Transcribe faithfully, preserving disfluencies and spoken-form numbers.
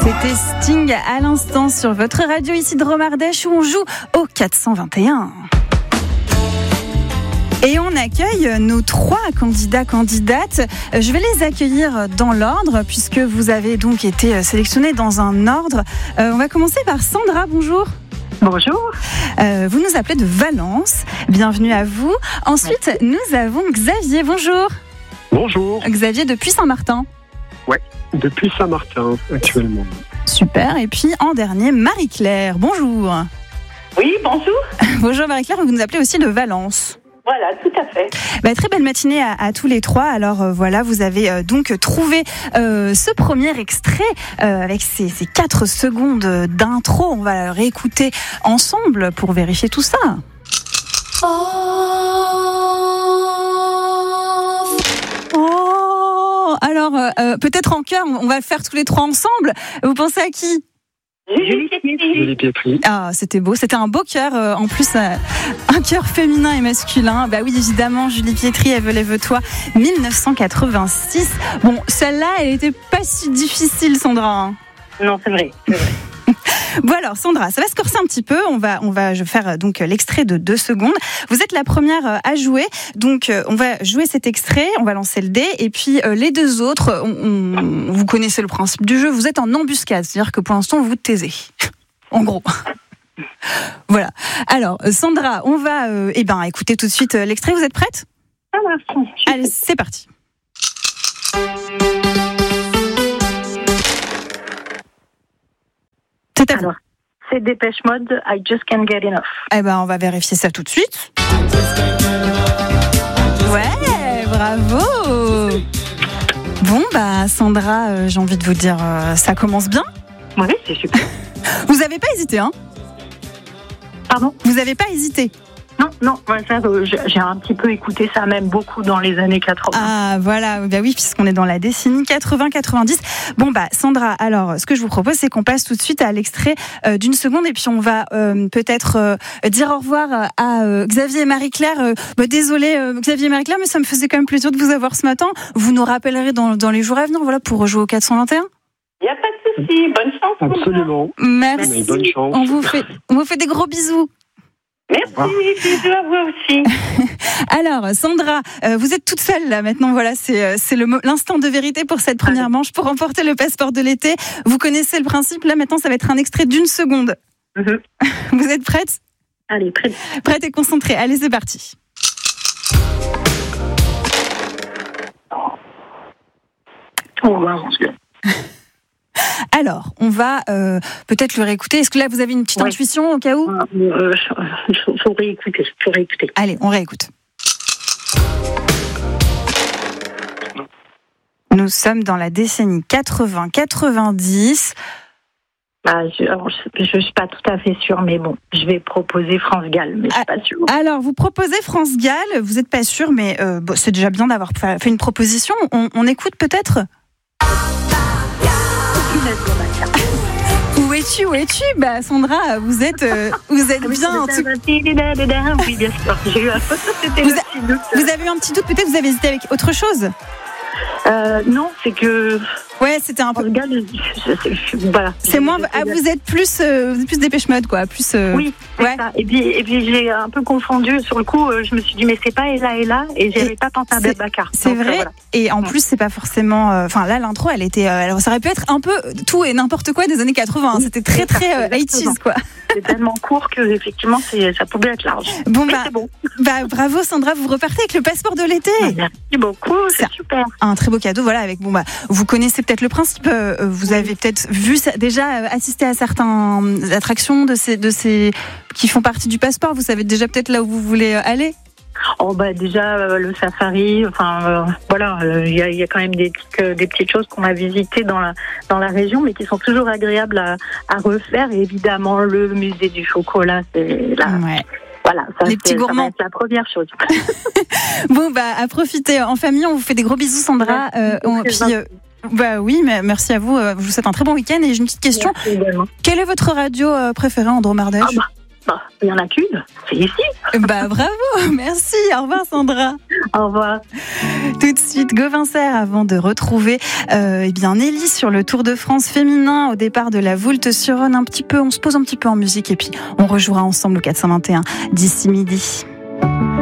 C'était Sting à l'instant sur votre radio ici de Romardèche où on joue au quatre cent vingt et un. Et on accueille nos trois candidats, candidates. Je vais les accueillir dans l'ordre puisque vous avez donc été sélectionnés dans un ordre. Euh, on va commencer par Sandra, bonjour. Bonjour. Euh, vous nous appelez de Valence. Bienvenue à vous. Ensuite, nous avons Xavier, bonjour. Bonjour. Xavier depuis Saint-Martin. Ouais, depuis Saint-Martin actuellement. Super. Et puis en dernier, Marie-Claire, bonjour. Oui, bonjour. Bonjour Marie-Claire, vous nous appelez aussi de Valence. Voilà, tout à fait. Bah, très belle matinée à, à tous les trois. Alors euh, voilà, vous avez euh, donc trouvé euh, ce premier extrait euh, avec ces, ces quatre secondes d'intro. On va le réécouter ensemble pour vérifier tout ça. Oh, oh alors euh, peut-être en chœur, on va le faire tous les trois ensemble. Vous pensez à qui ? Julie Pietri. Ah, c'était beau. C'était un beau cœur. Euh, en plus, euh, un cœur féminin et masculin. Bah oui, évidemment, Julie Pietri, Elle veut lève-toi, dix-neuf cent quatre-vingt-six. Bon, celle-là, elle était pas si difficile, Sandra. Non, c'est vrai. C'est vrai. Bon alors Sandra, ça va se corser un petit peu. On va, on va, je vais faire donc l'extrait de deux secondes. Vous êtes la première à jouer, donc on va jouer cet extrait. On va lancer le dé et puis les deux autres, on, on, vous connaissez le principe du jeu. Vous êtes en embuscade, c'est-à-dire que pour l'instant vous taisez. En gros. Voilà. Alors Sandra, on va, euh, eh ben écouter tout de suite l'extrait. Vous êtes prête ? Ah, merci. Allez, c'est parti. C'est à vous. Alors, c'est Dépêche Mode, I Just Can't Get Enough. Eh ben, on va vérifier ça tout de suite. Ouais, bravo. Bon, bah, Sandra, euh, j'ai envie de vous dire, euh, ça commence bien. Oui, c'est super. Vous n'avez pas hésité, hein ? Pardon ? Vous n'avez pas hésité ? Non, non, ça, euh, j'ai un petit peu écouté ça, même beaucoup dans les années quatre-vingts. Ah, voilà, bah oui, puisqu'on est dans la décennie quatre-vingts quatre-vingt-dix. Bon, bah, Sandra, alors, ce que je vous propose, c'est qu'on passe tout de suite à l'extrait euh, d'une seconde, et puis on va euh, peut-être euh, dire au revoir à euh, Xavier et Marie-Claire. Euh, bah, désolé, euh, Xavier et Marie-Claire, mais ça me faisait quand même plaisir de vous avoir ce matin. Vous nous rappellerez dans, dans les jours à venir, voilà, pour rejouer au quatre cent vingt et un. Il n'y a pas de souci, bonne chance. Absolument. Merci. Bonne chance. On vous fait, on vous fait des gros bisous. Merci, bisous à vous aussi. Alors, Sandra, euh, vous êtes toute seule là maintenant. Voilà, c'est, c'est le, l'instant de vérité pour cette première Allez. manche pour remporter le passeport de l'été. Vous connaissez le principe. Là, maintenant, ça va être un extrait d'une seconde. Mm-hmm. Vous êtes prête ? Allez, prête. Prête et concentrée. Allez, c'est parti. Oh, wow. Alors, on va euh, peut-être le réécouter. Est-ce que là, vous avez une petite ouais. intuition au cas où ? euh, Il faut, faut réécouter, faut réécouter. Allez, on réécoute. Nous sommes dans la décennie quatre-vingts quatre-vingt-dix. Bah, je ne suis pas tout à fait sûre, mais bon, je vais proposer France Gall, mais je suis pas sûre. Alors, vous proposez France Gall, vous n'êtes pas sûre, mais euh, bon, c'est déjà bien d'avoir fait une proposition. On, on écoute peut-être ? Où es-tu, où es-tu ? Bah Sandra, vous êtes, euh, vous êtes bien. En tout... Oui, bien sûr. J'ai eu un... C'était vous, le petit doute. Vous avez eu un petit doute, peut-être vous avez hésité avec autre chose ? euh, Non, c'est que. Ouais, c'était un peu. Regarde, voilà. C'est moins. Ah, vous êtes plus, euh, vous êtes plus Dépêche Mode, quoi. Plus. Euh... Oui. Ouais. Ça. Et puis, et puis j'ai un peu confondu. Sur le coup, je me suis dit, mais c'est pas Ella Ella, et j'avais et pas pensé à Babacar. C'est vrai. Euh, voilà. Et en plus, c'est pas forcément. Enfin, euh, là, l'intro, elle était. Euh, ça aurait pu être un peu tout et n'importe quoi des années quatre-vingts. Oui, c'était très, très euh, eighties, quoi. C'est tellement court que effectivement, c'est, ça pouvait être large. Bon, mais bah, c'est bon. Bah, bravo, Sandra. Vous repartez avec le passeport de l'été. Merci beaucoup. C'est, c'est super. Un très beau cadeau. Voilà. Avec bon, bah, vous connaissez peut-être le principe. Euh, vous avez peut-être vu déjà assisté à certaines attractions de ces, de ces qui font partie du passeport. Vous savez déjà peut-être là où vous voulez aller. Oh bah déjà euh, le safari, enfin euh, voilà, il euh, y, y a quand même des petites, euh, des petites choses qu'on a visitées dans la dans la région, mais qui sont toujours agréables à, à refaire. Et évidemment le musée du chocolat, c'est là. Ouais. Voilà, ça, les petits gourmands. Ça va être la première chose. Bon bah à profiter en famille, on vous fait des gros bisous, Sandra. Euh, on, puis, euh, bah oui, mais merci à vous. Je vous souhaite un très bon week-end et j'ai une petite question. Quelle est votre radio préférée en Dromardèche ? Ah bah. bah, il n'y en a qu'une, c'est ici. Bah bravo, merci, au revoir Sandra. Au revoir. Tout de suite, Gauvin Serre avant de retrouver euh, eh bien Nelly sur le Tour de France féminin au départ de la Voulte-sur-Rhône. Un petit peu, on se pose un petit peu en musique et puis on rejouera ensemble au quatre cent vingt et un d'ici midi.